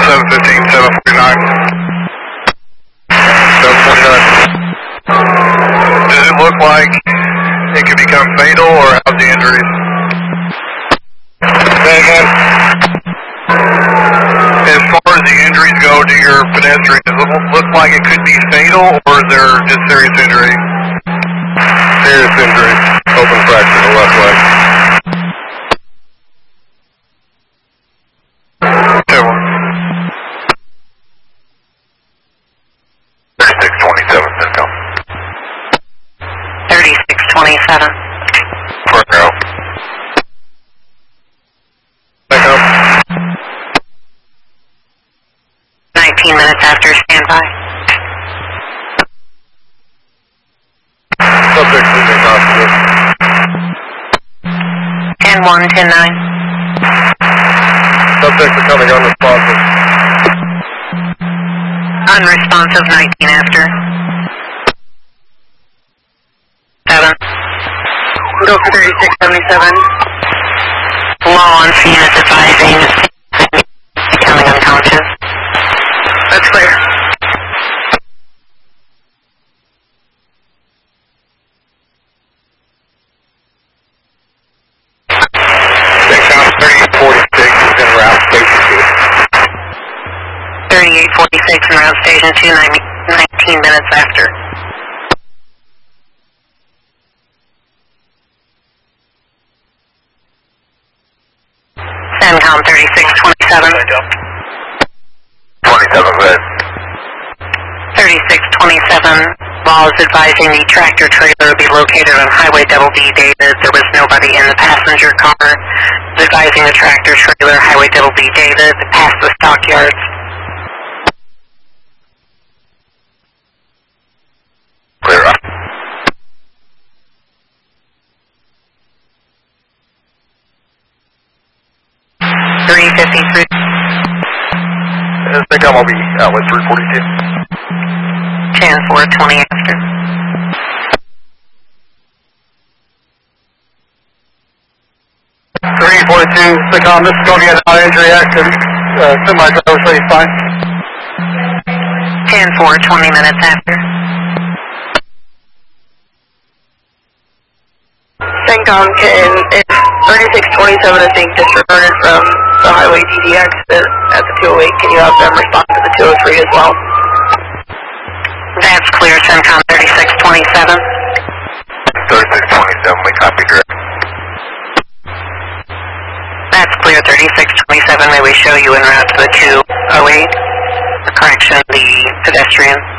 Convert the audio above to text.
715, 749. 749. Does it look like it could become fatal, or how's the injuries? Say again. As far as the injuries go to your pedestrian, does it look like it could be fatal, or is there just serious injury? Serious injury. Open fracture to the left leg. 3627, CENTCOM. 3627. For now. CENTCOM. 19 minutes after standby. Subject moving hospital. 10-1, 10-9. Subjects are coming unresponsive. Unresponsive, 19 after. 7. Go for 3677. Law on scene is advising becoming unconscious. That's clear. CENTCOM 3846 is en route station 3846 en route station 2, 19 minutes after. CENTCOM 3627. 27 red. 3627. Law is advising the tractor trailer be located on Highway Double B David. There was nobody in the passenger car. Advising the tractor trailer, Highway Double B David, past the stockyards. Clear up. CENTCOM will be outlet 342. 10-4, 20 after. 342, CENTCOM, this is going to be an injury active. Semi-driver, so he's fine. 10-4, 20 minutes after. CENTCOM, if 3627 is being disregarded from the highway DD accident at the 208, can you have them respond to the 203 as well? That's clear, CENTCOM 3627. 3627, we copy direct. That's clear, 3627. May we show you en route to the 208? Correction, the pedestrian.